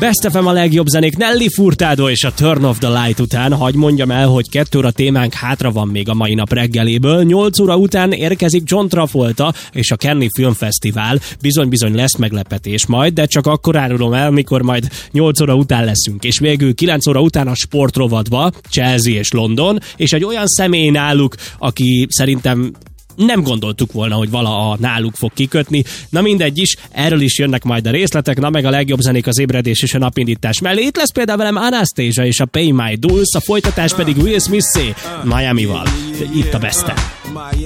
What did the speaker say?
Best FM a legjobb zenék Nelly Furtado és a Turn of the Light után. Hagy mondjam el, hogy 2 óra témánk hátra van még a mai nap reggeléből. 8 óra után érkezik John Travolta és a Cannes Filmfesztivál. Bizony lesz meglepetés majd, de csak akkor árulom el, mikor majd 8 óra után leszünk. És végül 9 óra után a sportrovadva, Chelsea és London, és egy olyan személy náluk, aki szerintem nem gondoltuk volna, hogy valaha náluk fog kikötni. Na mindegy is, erről is jönnek majd a részletek, na meg a legjobb zenék az ébredés és a napindítás mellé. Itt lesz például velem Anastasia és a Pay My Dues, a folytatás pedig Will Smith-szé Miami-val. Itt a Best.